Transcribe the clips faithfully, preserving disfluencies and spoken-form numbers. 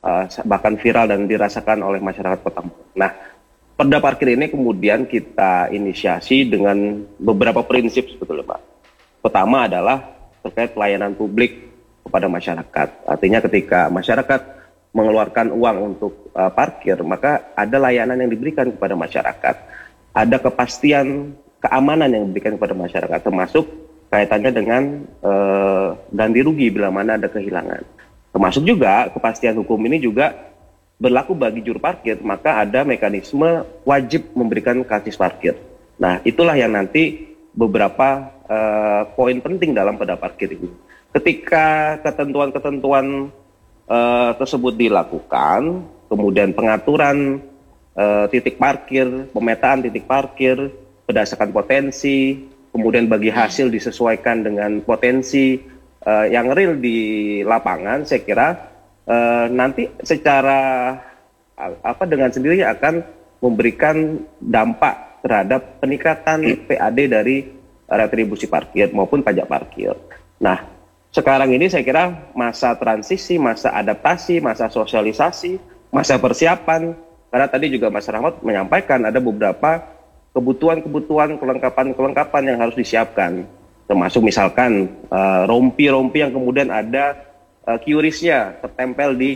uh, bahkan viral dan dirasakan oleh masyarakat Kota Malang. Nah, perda parkir ini kemudian kita inisiasi dengan beberapa prinsip sebetulnya, Pak. Pertama adalah terkait pelayanan publik kepada masyarakat. Artinya ketika masyarakat mengeluarkan uang untuk uh, parkir, maka ada layanan yang diberikan kepada masyarakat. Ada kepastian keamanan yang diberikan kepada masyarakat, termasuk kaitannya dengan uh, ganti rugi bila mana ada kehilangan. Termasuk juga kepastian hukum ini juga berlaku bagi juru parkir, maka ada mekanisme wajib memberikan karcis parkir. Nah, itulah yang nanti beberapa uh, poin penting dalam perda parkir ini. Ketika ketentuan-ketentuan uh, tersebut dilakukan, kemudian pengaturan uh, titik parkir, pemetaan titik parkir berdasarkan potensi, kemudian bagi hasil disesuaikan dengan potensi uh, yang real di lapangan, saya kira uh, nanti secara uh, apa dengan sendirinya akan memberikan dampak terhadap peningkatan P A D dari retribusi parkir maupun pajak parkir. Nah, sekarang ini saya kira masa transisi, masa adaptasi, masa sosialisasi, masa persiapan, karena tadi juga Mas Rahmat menyampaikan ada beberapa kebutuhan-kebutuhan, kelengkapan-kelengkapan yang harus disiapkan, termasuk misalkan uh, rompi-rompi yang kemudian ada uh, Q R I S-nya tertempel di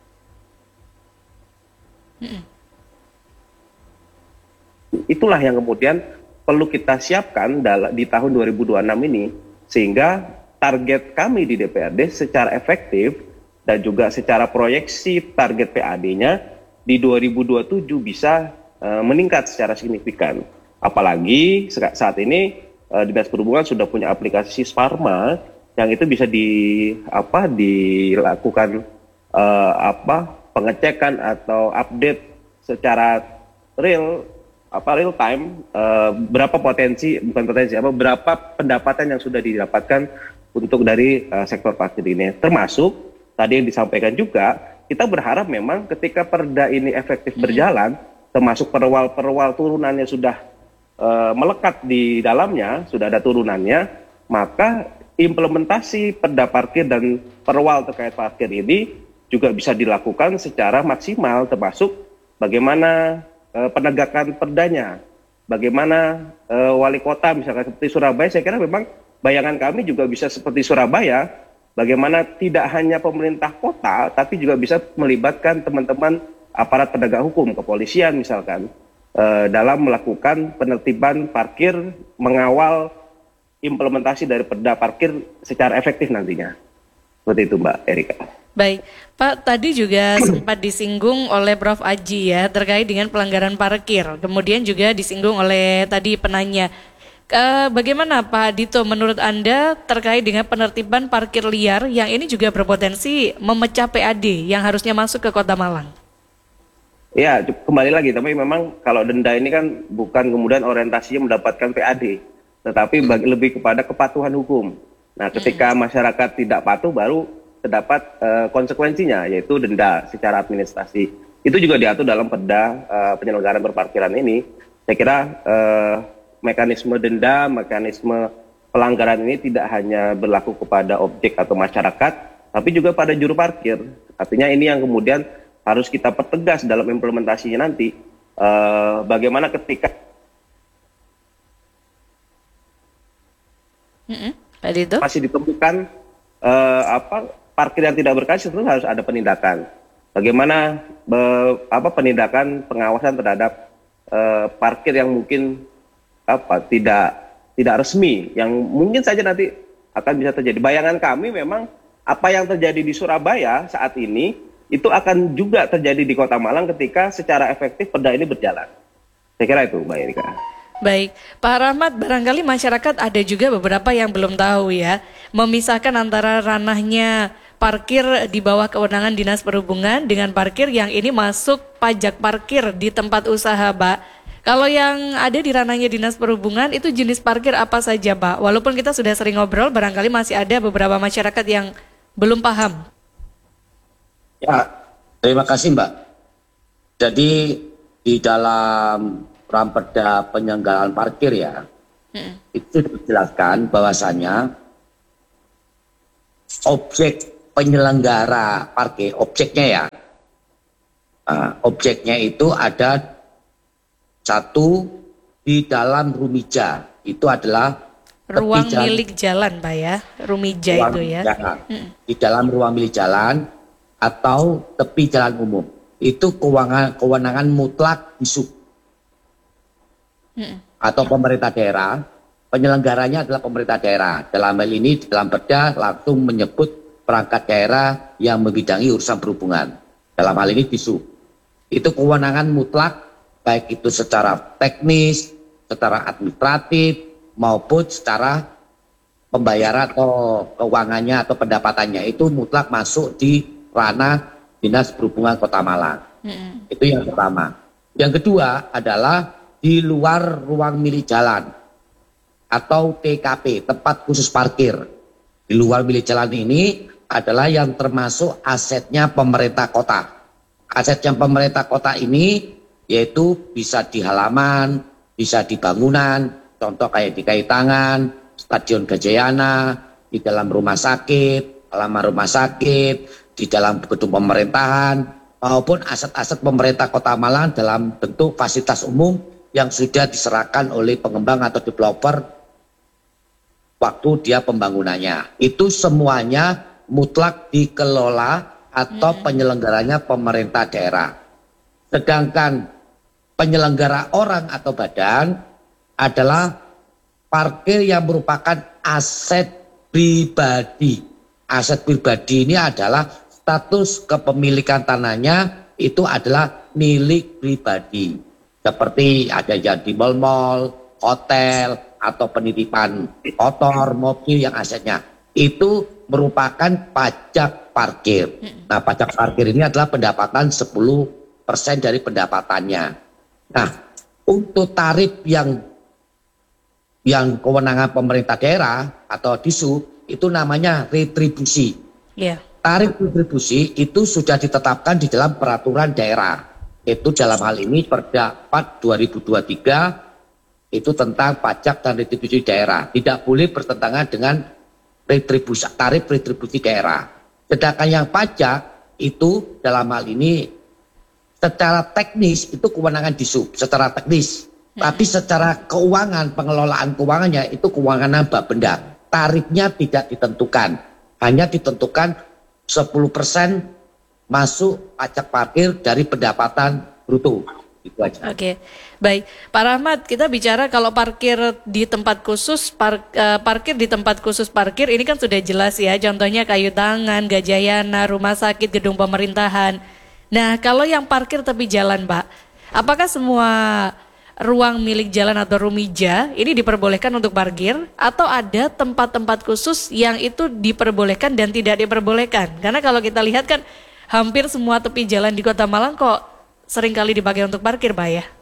hmm. Itulah yang kemudian perlu kita siapkan di tahun dua ribu dua puluh enam ini, sehingga target kami di D P R D secara efektif dan juga secara proyeksi target P A D-nya di dua ribu dua puluh tujuh bisa uh, meningkat secara signifikan. Apalagi saat ini uh, Dinas Perhubungan sudah punya aplikasi Sisparma yang itu bisa di apa dilakukan uh, apa pengecekan atau update secara real apa real time uh, berapa potensi bukan potensi apa berapa pendapatan yang sudah didapatkan untuk dari uh, sektor parkir ini, termasuk tadi yang disampaikan juga kita berharap memang ketika perda ini efektif berjalan, termasuk perwal-perwal turunannya sudah uh, melekat di dalamnya, sudah ada turunannya, maka implementasi perda parkir dan perwal terkait parkir ini juga bisa dilakukan secara maksimal, termasuk bagaimana penegakan perdanya, bagaimana uh, wali kota misalkan seperti Surabaya, saya kira memang bayangan kami juga bisa seperti Surabaya, bagaimana tidak hanya pemerintah kota, tapi juga bisa melibatkan teman-teman aparat penegak hukum, kepolisian misalkan, uh, dalam melakukan penertiban parkir, mengawal implementasi dari perda parkir secara efektif nantinya. Seperti itu Mbak Erika. Baik, Pak, tadi juga sempat disinggung oleh Prof Aji ya terkait dengan pelanggaran parkir. Kemudian juga disinggung oleh tadi penanya. E, bagaimana Pak Dito menurut Anda terkait dengan penertiban parkir liar yang ini juga berpotensi memecah P A D yang harusnya masuk ke Kota Malang? Ya, kembali lagi, tapi memang kalau denda ini kan bukan kemudian orientasinya mendapatkan P A D, tetapi bagi, lebih kepada kepatuhan hukum. Nah, ketika masyarakat tidak patuh baru terdapat uh, konsekuensinya, yaitu denda secara administrasi. Itu juga diatur dalam perda uh, penyelenggaraan berparkiran ini. Saya kira uh, mekanisme denda, mekanisme pelanggaran ini tidak hanya berlaku kepada objek atau masyarakat, tapi juga pada juru parkir. Artinya ini yang kemudian harus kita pertegas dalam implementasinya nanti. Uh, bagaimana ketika mm-hmm. Tadi itu masih ditemukan uh, apa parkir yang tidak berkas, itu harus ada penindakan. Bagaimana be, apa penindakan pengawasan terhadap uh, parkir yang mungkin apa tidak tidak resmi, yang mungkin saja nanti akan bisa terjadi. Bayangan kami memang apa yang terjadi di Surabaya saat ini itu akan juga terjadi di Kota Malang ketika secara efektif perda ini berjalan. Saya kira itu, Mbak Erika. Baik, Pak Rahmat, barangkali masyarakat ada juga beberapa yang belum tahu ya, memisahkan antara ranahnya parkir di bawah kewenangan Dinas Perhubungan dengan parkir yang ini masuk pajak parkir di tempat usaha, Pak. Kalau yang ada di ranahnya Dinas Perhubungan itu jenis parkir apa saja, Pak? Walaupun kita sudah sering ngobrol, barangkali masih ada beberapa masyarakat yang belum paham. Ya, terima kasih Mbak. Jadi di dalam Ramperda penyelenggaraan parkir ya, hmm. itu dijelaskan bahwasannya objek penyelenggara parkir, objeknya ya, Nah, objeknya itu ada satu di dalam rumija, itu adalah Ruang tepi jalan, milik jalan, Pak ya. Rumija ruang itu milik ya. jalan. Di dalam ruang milik jalan atau tepi jalan umum. Itu kewenangan, kewenangan mutlak disub Mm. atau pemerintah daerah. Penyelenggaranya adalah pemerintah daerah. Dalam hal ini di dalam perda langsung menyebut perangkat daerah yang membidangi urusan perhubungan. Dalam hal ini disub. Itu kewenangan mutlak, baik itu secara teknis, secara administratif, maupun secara pembayaran atau keuangannya atau pendapatannya. Itu mutlak masuk di ranah Dinas Perhubungan Kota Malang. Mm. Itu yang pertama. Yang kedua adalah di luar ruang milik jalan atau T K P, tempat khusus parkir. Di luar milik jalan ini adalah yang termasuk asetnya pemerintah kota. Asetnya pemerintah kota ini yaitu bisa di halaman, bisa di bangunan, contoh kayak di Kaitangan, Stadion Gajayana, di dalam rumah sakit, halaman rumah sakit, di dalam gedung pemerintahan, maupun aset-aset pemerintah Kota Malang dalam bentuk fasilitas umum yang sudah diserahkan oleh pengembang atau developer waktu dia pembangunannya. Itu semuanya mutlak dikelola atau penyelenggaranya pemerintah daerah. Sedangkan penyelenggara orang atau badan adalah parkir yang merupakan aset pribadi. Aset pribadi ini adalah status kepemilikan tanahnya itu adalah milik pribadi. Seperti ada yang di mal-mal, hotel, atau penitipan motor, mobil yang asetnya. Itu merupakan pajak parkir. Nah, pajak parkir ini adalah pendapatan sepuluh persen dari pendapatannya. Nah, untuk tarif yang yang kewenangan pemerintah daerah atau disub itu namanya retribusi. Yeah. Tarif retribusi itu sudah ditetapkan di dalam peraturan daerah. Itu dalam hal ini Perda empat dua ribu dua puluh tiga itu tentang pajak dan retribusi daerah. Tidak boleh bertentangan dengan retribusi, tarif retribusi daerah. Sedangkan yang pajak itu dalam hal ini secara teknis itu kewenangan disub, secara teknis. Hmm. Tapi secara keuangan, pengelolaan keuangannya itu kewenangan Bapenda. Tarifnya tidak ditentukan, hanya ditentukan sepuluh persen masuk pajak parkir dari pendapatan bruto. Itu aja. Oke, baik. Pak Rahmat, kita bicara kalau parkir di tempat khusus, par, uh, parkir di tempat khusus parkir, ini kan sudah jelas ya, contohnya Kayu Tangan, Gajayana, rumah sakit, gedung pemerintahan. Nah, kalau yang parkir tepi jalan, Pak, apakah semua ruang milik jalan atau rumija ini diperbolehkan untuk parkir atau ada tempat-tempat khusus yang itu diperbolehkan dan tidak diperbolehkan? Karena kalau kita lihat kan hampir semua tepi jalan di Kota Malang kok seringkali dipakai untuk parkir, Pak ya.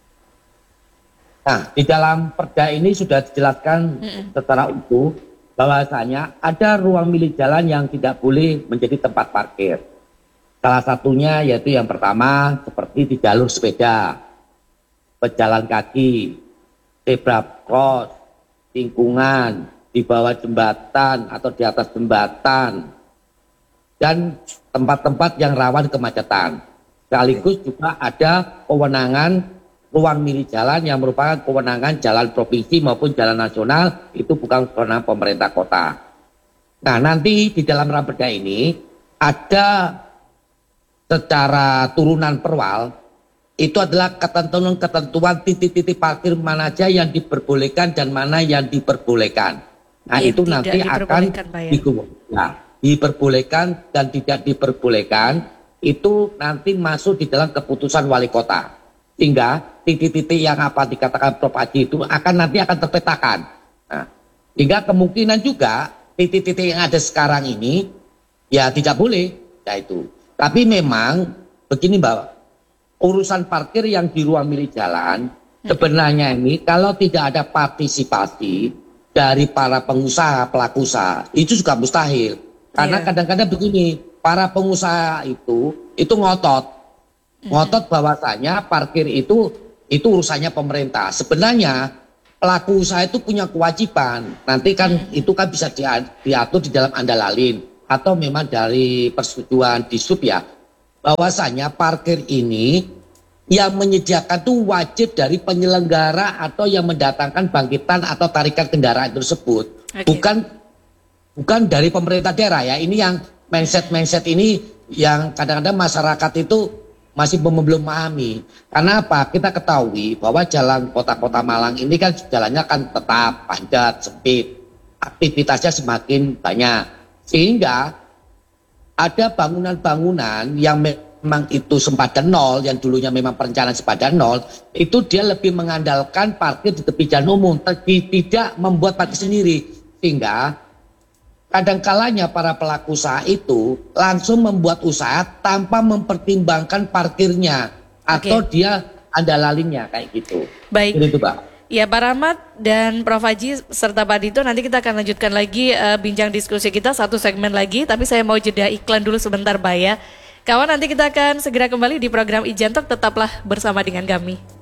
Nah, di dalam perda ini sudah dijelaskan Mm-mm. secara utuh bahwasanya ada ruang milik jalan yang tidak boleh menjadi tempat parkir. Salah satunya yaitu yang pertama seperti di jalur sepeda, pejalan kaki, zebra cross, lingkungan, di bawah jembatan atau di atas jembatan, dan tempat-tempat yang rawan kemacetan. Sekaligus juga ada kewenangan ruang milik jalan yang merupakan kewenangan jalan provinsi maupun jalan nasional, itu bukan kewenangan pemerintah kota. Nah, nanti di dalam Raperda ini ada secara turunan perwal, itu adalah ketentuan-ketentuan titik-titik parkir mana saja yang diperbolehkan dan mana yang diperbolehkan. Nah, yang itu nanti akan ya? Nah, diperbolehkan dan tidak diperbolehkan itu nanti masuk di dalam keputusan wali kota. Sehingga titik-titik yang apa dikatakan Prof Haji itu akan nanti akan terpetakan. Nah, sehingga kemungkinan juga titik-titik yang ada sekarang ini ya tidak boleh, ya itu. Tapi memang begini Mbak, urusan parkir yang di ruang milik jalan sebenarnya ini kalau tidak ada partisipasi dari para pengusaha pelaku usaha itu juga mustahil. Karena yeah. kadang-kadang begini, para pengusaha itu itu ngotot. Ngotot bahwasanya parkir itu itu urusannya pemerintah. Sebenarnya pelaku usaha itu punya kewajiban. Nanti kan itu kan bisa diatur di dalam andalalin atau memang dari persetujuan disub ya. bahwasanya parkir ini yang menyediakan tuh wajib dari penyelenggara atau yang mendatangkan bangkitan atau tarikan kendaraan tersebut. Oke. Bukan bukan dari pemerintah daerah ya. Ini yang mindset-mindset ini yang kadang-kadang masyarakat itu masih belum belum memahami. Karena apa? Kita ketahui bahwa jalan kota-kota Malang ini kan jalannya kan tetap padat, sempit. Aktivitasnya semakin banyak. Sehingga ada bangunan-bangunan yang memang itu sempadan nol, yang dulunya memang perencanaan sempadan nol, itu dia lebih mengandalkan parkir di tepi jalan umum, tapi tidak membuat parkir sendiri. Sehingga kadang-kalanya para pelaku usaha itu langsung membuat usaha tanpa mempertimbangkan parkirnya atau Oke. dia andalalinya kayak gitu. Baik. Jadi itu, Pak. Ya, Pak Rahmat dan Prof Haji serta Pak Dito, nanti kita akan lanjutkan lagi eh, bincang diskusi kita satu segmen lagi, tapi saya mau jeda iklan dulu sebentar, Pak ya. Kawan, nanti kita akan segera kembali di program Ijan Talk, tetaplah bersama dengan kami.